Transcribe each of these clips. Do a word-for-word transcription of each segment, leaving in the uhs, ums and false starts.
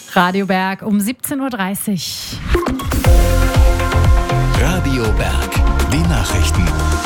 Radio Berg um siebzehn Uhr dreißig. Radio Berg, die Nachrichten.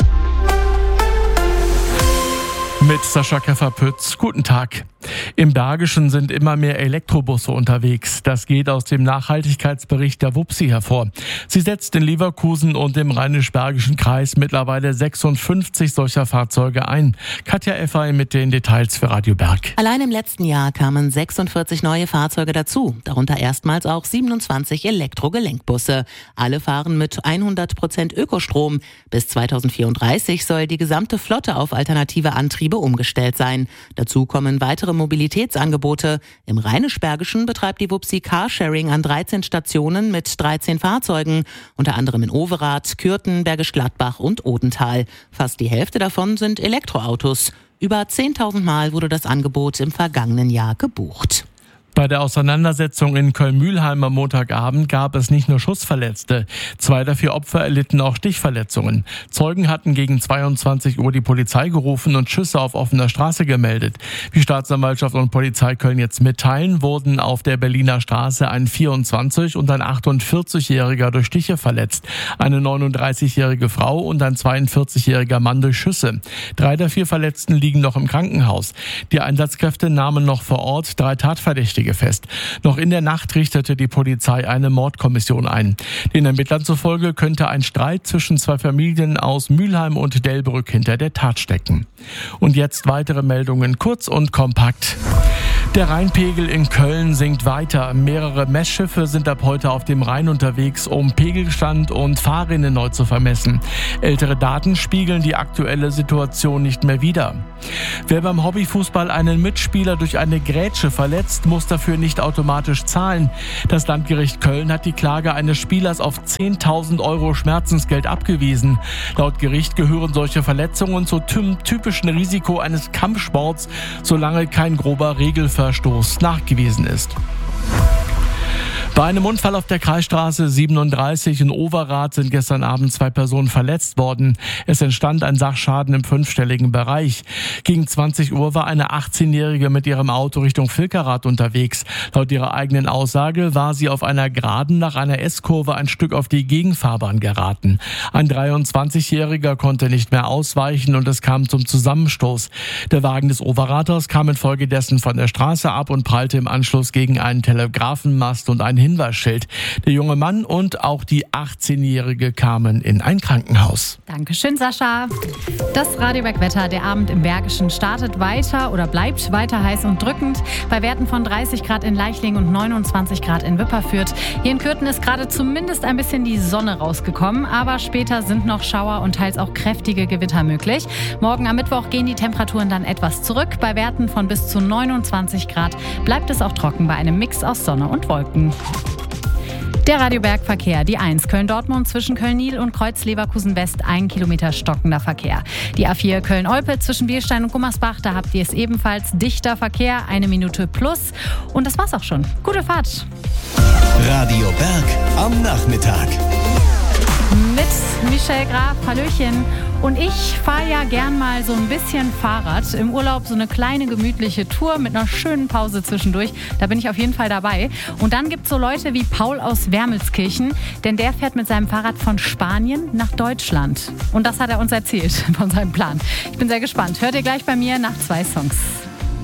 Mit Sascha Keffer-Pütz. Guten Tag. Im Bergischen sind immer mehr Elektrobusse unterwegs. Das geht aus dem Nachhaltigkeitsbericht der WUPSI hervor. Sie setzt in Leverkusen und im Rheinisch-Bergischen Kreis mittlerweile sechsundfünfzig solcher Fahrzeuge ein. Katja Effay mit den Details für Radio Berg. Allein im letzten Jahr kamen sechsundvierzig neue Fahrzeuge dazu, darunter erstmals auch siebenundzwanzig Elektrogelenkbusse. Alle fahren mit hundert Prozent Ökostrom. Bis zweitausendvierunddreißig soll die gesamte Flotte auf alternative Antriebe umgestellt sein. Dazu kommen weitere Mobilitätsangebote. Im Rheinisch-Bergischen betreibt die WUPSI Carsharing an dreizehn Stationen mit dreizehn Fahrzeugen, unter anderem in Overath, Kürten, Bergisch Gladbach und Odenthal. Fast die Hälfte davon sind Elektroautos. Über zehntausend Mal wurde das Angebot im vergangenen Jahr gebucht. Bei der Auseinandersetzung in Köln-Mühlheim am Montagabend gab es nicht nur Schussverletzte. Zwei der vier Opfer erlitten auch Stichverletzungen. Zeugen hatten gegen zweiundzwanzig Uhr die Polizei gerufen und Schüsse auf offener Straße gemeldet. Wie Staatsanwaltschaft und Polizei Köln jetzt mitteilen, wurden auf der Berliner Straße ein vierundzwanzig- und ein achtundvierzigjähriger durch Stiche verletzt. Eine neununddreißigjährige Frau und ein zweiundvierzigjähriger Mann durch Schüsse. Drei der vier Verletzten liegen noch im Krankenhaus. Die Einsatzkräfte nahmen noch vor Ort drei Tatverdächtige fest. Noch in der Nacht richtete die Polizei eine Mordkommission ein. Den Ermittlern zufolge könnte ein Streit zwischen zwei Familien aus Mülheim und Delbrück hinter der Tat stecken. Und jetzt weitere Meldungen kurz und kompakt. Der Rheinpegel in Köln sinkt weiter. Mehrere Messschiffe sind ab heute auf dem Rhein unterwegs, um Pegelstand und Fahrrinne neu zu vermessen. Ältere Daten spiegeln die aktuelle Situation nicht mehr wider. Wer beim Hobbyfußball einen Mitspieler durch eine Grätsche verletzt, muss dafür nicht automatisch zahlen. Das Landgericht Köln hat die Klage eines Spielers auf zehntausend Euro Schmerzensgeld abgewiesen. Laut Gericht gehören solche Verletzungen zum typischen Risiko eines Kampfsports, solange kein grober Regelverstoß nachgewiesen ist. Bei einem Unfall auf der Kreisstraße siebenunddreißig in Overath sind gestern Abend zwei Personen verletzt worden. Es entstand ein Sachschaden im fünfstelligen Bereich. Gegen zwanzig Uhr war eine achtzehnjährige mit ihrem Auto Richtung Vilkerath unterwegs. Laut ihrer eigenen Aussage war sie auf einer Geraden nach einer S-Kurve ein Stück auf die Gegenfahrbahn geraten. Ein dreiundzwanzigjähriger konnte nicht mehr ausweichen und es kam zum Zusammenstoß. Der Wagen des Overathers kam infolgedessen von der Straße ab und prallte im Anschluss gegen einen Telegrafenmast und ein Hinweisschild. Der junge Mann und auch die achtzehnjährige kamen in ein Krankenhaus. Dankeschön, Sascha. Das Radioberg-Wetter, der Abend im Bergischen startet weiter oder bleibt weiter heiß und drückend. Bei Werten von dreißig Grad in Leichling und neunundzwanzig Grad in Wipperfürth. Hier in Kürten ist gerade zumindest ein bisschen die Sonne rausgekommen, aber später sind noch Schauer und teils auch kräftige Gewitter möglich. Morgen am Mittwoch gehen die Temperaturen dann etwas zurück. Bei Werten von bis zu neunundzwanzig Grad bleibt es auch trocken bei einem Mix aus Sonne und Wolken. Der Radioberg-Verkehr, die eins Köln-Dortmund zwischen Köln-Niel und Kreuz-Leverkusen-West, ein Kilometer stockender Verkehr. Die A vier Köln-Olpe zwischen Bierstein und Gummersbach, da habt ihr es ebenfalls dichter Verkehr, eine Minute plus. Und das war's auch schon. Gute Fahrt. Radio Berg am Nachmittag. Mit Michelle Graf, Hallöchen. Und ich fahre ja gern mal so ein bisschen Fahrrad. Im Urlaub so eine kleine gemütliche Tour mit einer schönen Pause zwischendurch. Da bin ich auf jeden Fall dabei. Und dann gibt es so Leute wie Paul aus Wermelskirchen, denn der fährt mit seinem Fahrrad von Spanien nach Deutschland. Und das hat er uns erzählt von seinem Plan. Ich bin sehr gespannt. Hört ihr gleich bei mir nach zwei Songs.